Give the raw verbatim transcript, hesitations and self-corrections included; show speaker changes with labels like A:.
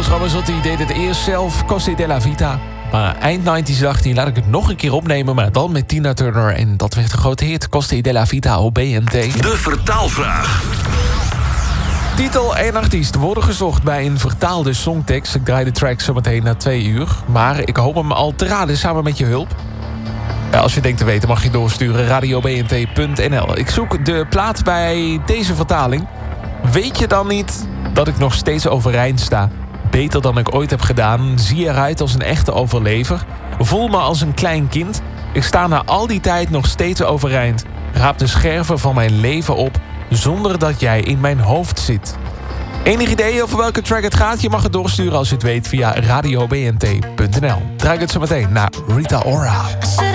A: Carlos Ramazzotti deed het eerst zelf, Coste della Vita. Maar eind negentig dacht hij, laat ik het nog een keer opnemen... maar dan met Tina Turner. En dat werd een grote hit, Coste della Vita op B N T.
B: De vertaalvraag.
A: Titel en artiest worden gezocht bij een vertaalde songtekst. Ik draai de track zometeen na twee uur. Maar ik hoop hem al te raden samen met je hulp. Ja, als je denkt te weten mag je doorsturen radio b n t punt n l. Ik zoek de plaat bij deze vertaling. Weet je dan niet dat ik nog steeds overeind sta? Beter dan ik ooit heb gedaan. Zie eruit als een echte overlever. Voel me als een klein kind. Ik sta na al die tijd nog steeds overeind. Raap de scherven van mijn leven op... zonder dat jij in mijn hoofd zit. Enig idee over welke track het gaat? Je mag het doorsturen als je het weet via radio b n t punt n l. Draai ik het zo meteen naar Rita Ora.